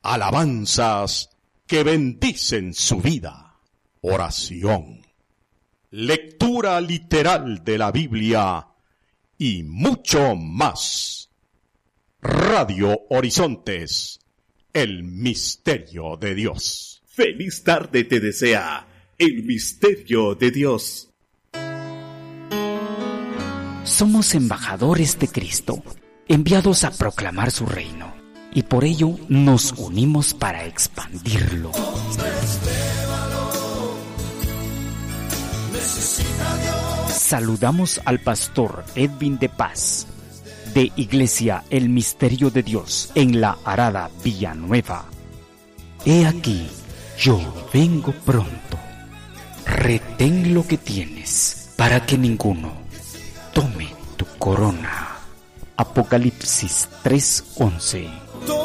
alabanzas que bendicen su vida, oración, lectura literal de la Biblia y mucho más. Radio Horizontes, el misterio de Dios. Feliz tarde te desea el misterio de Dios. Somos embajadores de Cristo, enviados a proclamar su reino, y por ello nos unimos para expandirlo. Saludamos al pastor Edwin de Paz, de Iglesia El Misterio de Dios, en La Arada, Villanueva. He aquí, yo vengo pronto. Retén lo que tienes, para que ninguno tome tu corona. Apocalipsis 3:11.